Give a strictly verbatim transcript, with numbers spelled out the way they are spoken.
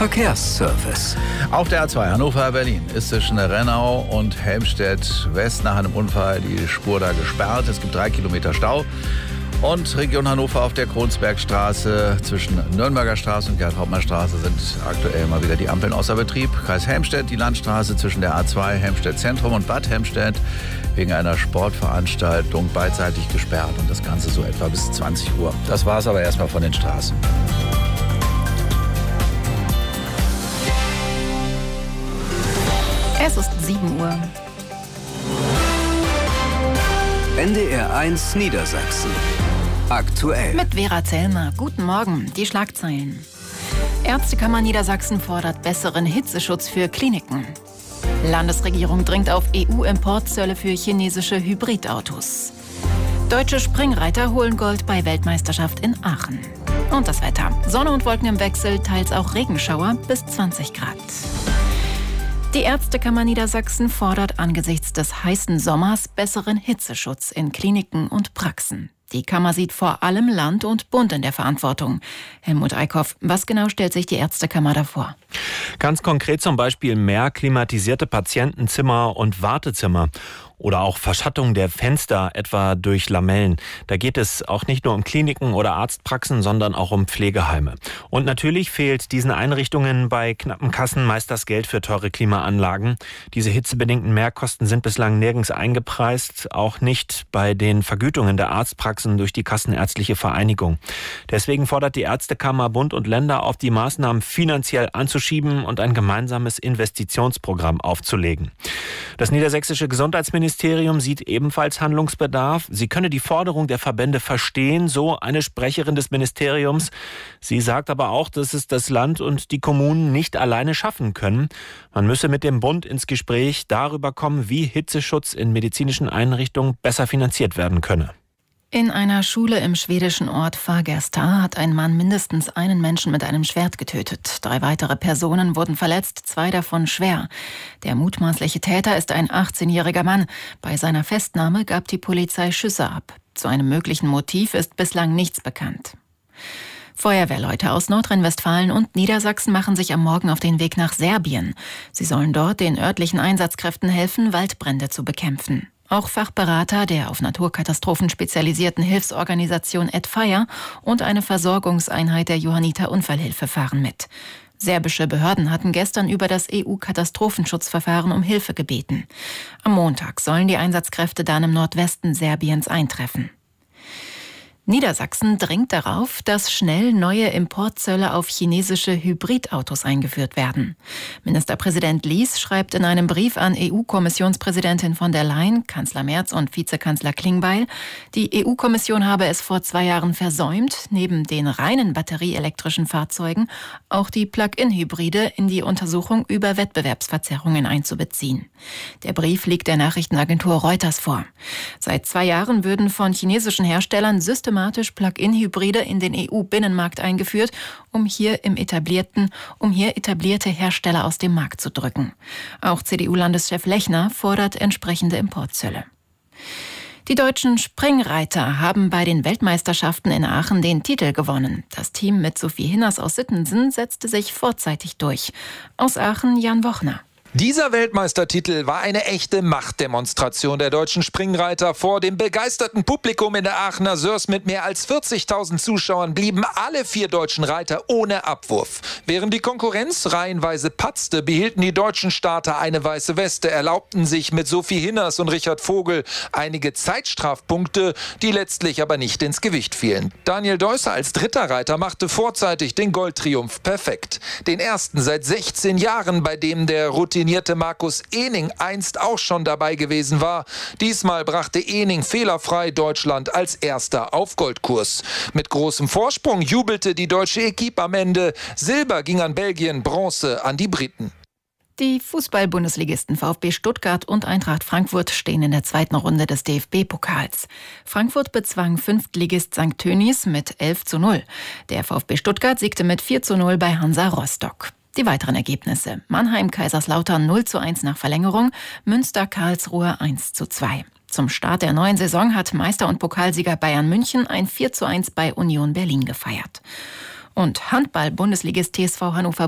Verkehrsservice. Auf der A zwei Hannover-Berlin ist zwischen Rennau und Helmstedt-West nach einem Unfall die Spur da gesperrt. Es gibt drei Kilometer Stau. Und Region Hannover auf der Kronsbergstraße zwischen Nürnberger Straße und Gerd-Hauptmann-Straße sind aktuell mal wieder die Ampeln außer Betrieb. Kreis Helmstedt, die Landstraße zwischen der A zwei Helmstedt Zentrum und Bad Helmstedt wegen einer Sportveranstaltung beidseitig gesperrt. Und das Ganze so etwa bis zwanzig Uhr. Das war es aber erstmal von den Straßen. Es ist sieben Uhr. N D R eins Niedersachsen. Aktuell. Mit Vera Zellmer. Guten Morgen. Die Schlagzeilen. Ärztekammer Niedersachsen fordert besseren Hitzeschutz für Kliniken. Landesregierung dringt auf E U-Importzölle für chinesische Hybridautos. Deutsche Springreiter holen Gold bei Weltmeisterschaft in Aachen. Und das Wetter. Sonne und Wolken im Wechsel, teils auch Regenschauer bis zwanzig Grad. Die Ärztekammer Niedersachsen fordert angesichts des heißen Sommers besseren Hitzeschutz in Kliniken und Praxen. Die Kammer sieht vor allem Land und Bund in der Verantwortung. Helmut Eickhoff, was genau stellt sich die Ärztekammer da vor? Ganz konkret zum Beispiel mehr klimatisierte Patientenzimmer und Wartezimmer. Oder auch Verschattung der Fenster, etwa durch Lamellen. Da geht es auch nicht nur um Kliniken oder Arztpraxen, sondern auch um Pflegeheime. Und natürlich fehlt diesen Einrichtungen bei knappen Kassen meist das Geld für teure Klimaanlagen. Diese hitzebedingten Mehrkosten sind bislang nirgends eingepreist, auch nicht bei den Vergütungen der Arztpraxen durch die Kassenärztliche Vereinigung. Deswegen fordert die Ärztekammer Bund und Länder auf, die Maßnahmen finanziell anzuschieben und ein gemeinsames Investitionsprogramm aufzulegen. Das niedersächsische Gesundheitsministerium Ministerium sieht ebenfalls Handlungsbedarf. Sie könne die Forderung der Verbände verstehen, so eine Sprecherin des Ministeriums. Sie sagt aber auch, dass es das Land und die Kommunen nicht alleine schaffen können. Man müsse mit dem Bund ins Gespräch darüber kommen, wie Hitzeschutz in medizinischen Einrichtungen besser finanziert werden könne. In einer Schule im schwedischen Ort Fagersta hat ein Mann mindestens einen Menschen mit einem Schwert getötet. Drei weitere Personen wurden verletzt, zwei davon schwer. Der mutmaßliche Täter ist ein achtzehnjähriger Mann. Bei seiner Festnahme gab die Polizei Schüsse ab. Zu einem möglichen Motiv ist bislang nichts bekannt. Feuerwehrleute aus Nordrhein-Westfalen und Niedersachsen machen sich am Morgen auf den Weg nach Serbien. Sie sollen dort den örtlichen Einsatzkräften helfen, Waldbrände zu bekämpfen. Auch Fachberater der auf Naturkatastrophen spezialisierten Hilfsorganisation AdFire und eine Versorgungseinheit der Johanniter Unfallhilfe fahren mit. Serbische Behörden hatten gestern über das E U-Katastrophenschutzverfahren um Hilfe gebeten. Am Montag sollen die Einsatzkräfte dann im Nordwesten Serbiens eintreffen. Niedersachsen dringt darauf, dass schnell neue Importzölle auf chinesische Hybridautos eingeführt werden. Ministerpräsident Lies schreibt in einem Brief an E U-Kommissionspräsidentin von der Leyen, Kanzler Merz und Vizekanzler Klingbeil, die E U-Kommission habe es vor zwei Jahren versäumt, neben den reinen batterieelektrischen Fahrzeugen auch die Plug-in-Hybride in die Untersuchung über Wettbewerbsverzerrungen einzubeziehen. Der Brief liegt der Nachrichtenagentur Reuters vor. Seit zwei Jahren würden von chinesischen Herstellern systematisch Plug-in-Hybride in den E U-Binnenmarkt eingeführt, um hier im etablierten, um hier etablierte Hersteller aus dem Markt zu drücken. Auch C D U-Landeschef Lechner fordert entsprechende Importzölle. Die deutschen Springreiter haben bei den Weltmeisterschaften in Aachen den Titel gewonnen. Das Team mit Sophie Hinners aus Sittensen setzte sich vorzeitig durch. Aus Aachen Jan Wochner. Dieser Weltmeistertitel war eine echte Machtdemonstration der deutschen Springreiter. Vor dem begeisterten Publikum in der Aachener Sörs mit mehr als vierzigtausend Zuschauern blieben alle vier deutschen Reiter ohne Abwurf. Während die Konkurrenz reihenweise patzte, behielten die deutschen Starter eine weiße Weste, erlaubten sich mit Sophie Hinners und Richard Vogel einige Zeitstrafpunkte, die letztlich aber nicht ins Gewicht fielen. Daniel Deusser als dritter Reiter machte vorzeitig den Goldtriumph perfekt. Den ersten seit sechzehn Jahren, bei dem der routinierte Markus Ehning einst auch schon dabei gewesen war. Diesmal brachte Ehning fehlerfrei Deutschland als Erster auf Goldkurs. Mit großem Vorsprung jubelte die deutsche Equipe am Ende. Silber ging an Belgien, Bronze an die Briten. Die Fußball-Bundesligisten VfB Stuttgart und Eintracht Frankfurt stehen in der zweiten Runde des D F B-Pokals. Frankfurt bezwang Fünftligist Sankt Tönnies mit elf zu null. Der VfB Stuttgart siegte mit vier zu null bei Hansa Rostock. Die weiteren Ergebnisse: Mannheim-Kaiserslautern null zu eins nach Verlängerung, Münster-Karlsruhe eins zu zwei. Zum Start der neuen Saison hat Meister- und Pokalsieger Bayern München ein vier zu eins bei Union Berlin gefeiert. Und Handball-Bundesligist T S V Hannover